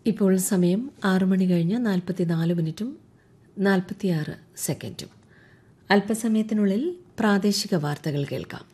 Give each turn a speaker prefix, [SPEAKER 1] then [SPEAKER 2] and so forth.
[SPEAKER 1] ഇപ്പോൾ സമയം 6 മണി കഴിഞ്ഞ് 44 മിനിറ്റും 46 സെക്കൻഡും. അല്പസമയത്തിനുള്ളിൽ പ്രാദേശിക വാർത്തകൾ കേൾക്കാം.